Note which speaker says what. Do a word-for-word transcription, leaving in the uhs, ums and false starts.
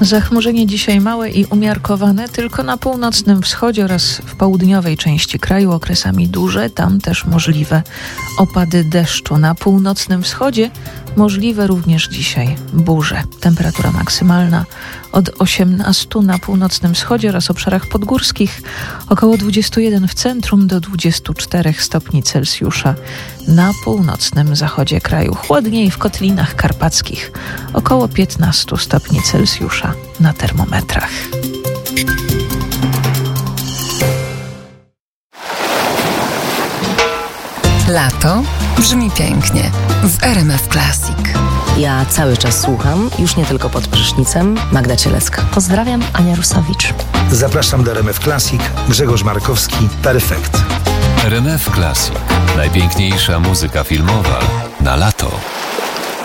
Speaker 1: Zachmurzenie dzisiaj małe i umiarkowane, tylko na północnym wschodzie oraz w południowej części kraju okresami duże, tam też możliwe opady deszczu. Na północnym wschodzie możliwe również dzisiaj burze. Temperatura maksymalna od osiemnastu na północnym wschodzie oraz obszarach podgórskich, około dwudziestu jeden w centrum do dwudziestu czterech stopni Celsjusza na północnym zachodzie kraju. Chłodniej w kotlinach karpackich, około piętnastu stopni Celsjusza na termometrach.
Speaker 2: Lato brzmi pięknie w R M F Classic.
Speaker 3: Ja cały czas słucham, już nie tylko pod prysznicem, Magda Cielecka.
Speaker 4: Pozdrawiam, Ania Rusowicz.
Speaker 5: Zapraszam do R M F Classic, Grzegorz Markowski, Perfekt.
Speaker 6: R M F Classic. Najpiękniejsza muzyka filmowa na lato.